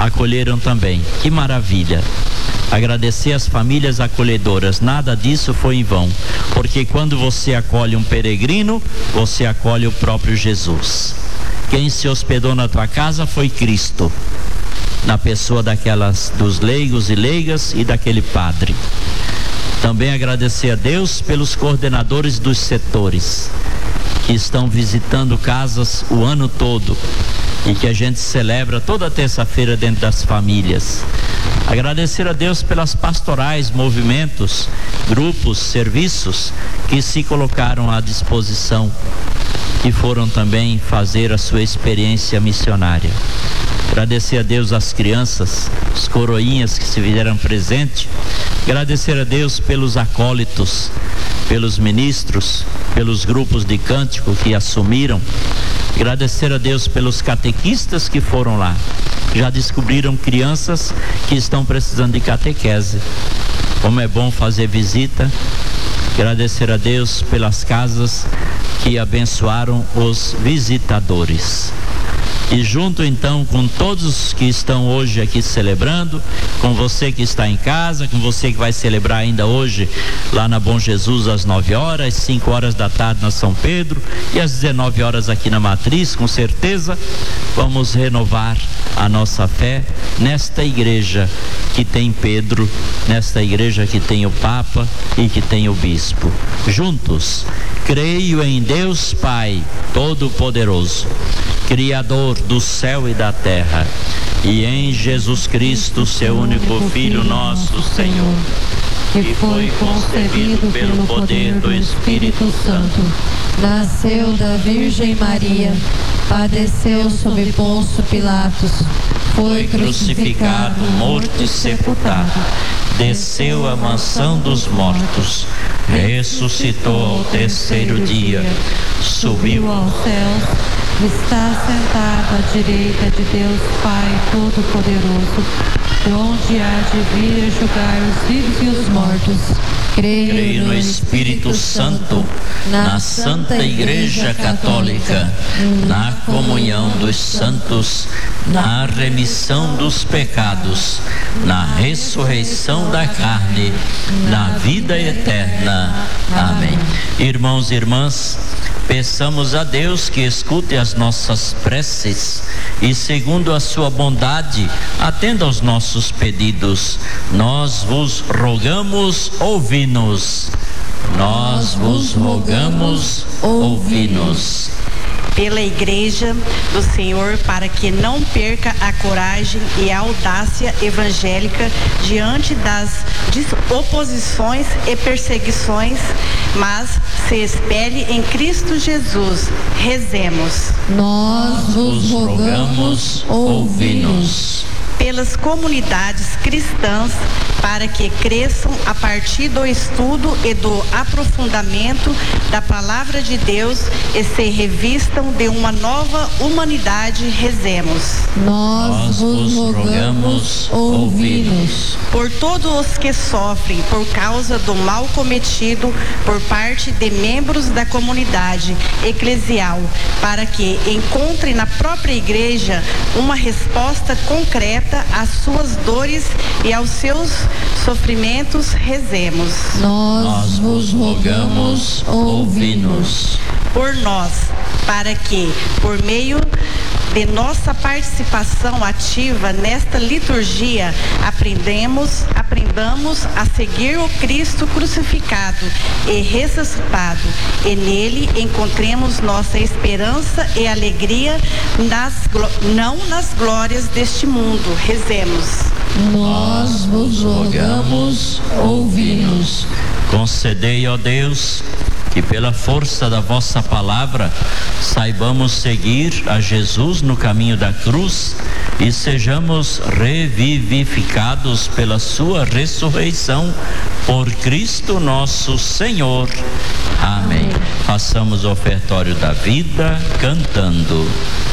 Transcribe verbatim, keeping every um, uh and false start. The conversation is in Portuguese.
acolheram também. Que maravilha! Agradecer às famílias acolhedoras, nada disso foi em vão, porque quando você acolhe um peregrino, você acolhe o próprio Jesus. Quem se hospedou na tua casa foi Cristo, na pessoa daquelas, dos leigos e leigas e daquele padre. Também agradecer a Deus pelos coordenadores dos setores, que estão visitando casas o ano todo e que a gente celebra toda terça-feira dentro das famílias. Agradecer a Deus pelas pastorais, movimentos, grupos, serviços que se colocaram à disposição e foram também fazer a sua experiência missionária. Agradecer a Deus as crianças, os coroinhas que se fizeram presente. Agradecer a Deus pelos acólitos, pelos ministros, pelos grupos de cântico que assumiram. Agradecer a Deus pelos catequistas que foram lá. Já descobriram crianças que estão precisando de catequese. Como é bom fazer visita. Agradecer a Deus pelas casas que abençoaram os visitadores. E junto então com todos que estão hoje aqui celebrando, com você que está em casa, com você que vai celebrar ainda hoje lá na Bom Jesus às nove horas, cinco horas da tarde na São Pedro e às dezenove horas aqui na Matriz, com certeza vamos renovar a nossa fé nesta igreja que tem Pedro, nesta igreja que tem o Papa e que tem o Bispo. Juntos, creio em Deus Pai Todo-Poderoso, Criador do céu e da terra, e em Jesus Cristo, seu único Filho, nosso Senhor, que foi concebido pelo poder do Espírito Santo, nasceu da Virgem Maria, padeceu sob Pôncio Pilatos, foi crucificado, morto e sepultado, desceu à mansão dos mortos, ressuscitou ao terceiro dia, subiu aos céus, está sentado à direita de Deus Pai Todo-Poderoso, de onde há de vir a julgar os vivos e os mortos. Creio, Creio no Espírito Santo, na Santa Igreja Católica, na comunhão dos santos, na remissão dos pecados, na ressurreição da carne, na vida eterna. Amém. Irmãos e irmãs, peçamos a Deus que escute as nossas preces e, segundo a sua bondade, atenda aos nossos pedidos. Nós vos rogamos, ouvi-nos. Nós vos rogamos, ouvi-nos. Pela Igreja do Senhor, para que não perca a coragem e a audácia evangélica diante das oposições e perseguições, mas se espelhe em Cristo Jesus. Rezemos. Nós vos rogamos, ouvi-nos. Pelas comunidades cristãs, para que cresçam a partir do estudo e do aprofundamento da Palavra de Deus e se revistam de uma nova humanidade. Rezemos. Nós vos rogamos, ouvi-nos. Por todos os que sofrem por causa do mal cometido por parte de membros da comunidade eclesial, para que encontrem na própria Igreja uma resposta concreta às suas dores e aos seus sofrimentos. Rezemos. Nós vos rogamos, ouvi-nos. Por nós, para que, por meio de nossa participação ativa nesta liturgia, aprendemos, aprendamos a seguir o Cristo crucificado e ressuscitado, e nele encontremos nossa esperança e alegria, nas, não nas glórias deste mundo. Rezemos. Nós vos rogamos, ouvi-nos. Concedei, ó Deus, que pela força da vossa palavra saibamos seguir a Jesus no caminho da cruz e sejamos revivificados pela sua ressurreição, por Cristo nosso Senhor. Amém. Façamos o ofertório da vida cantando.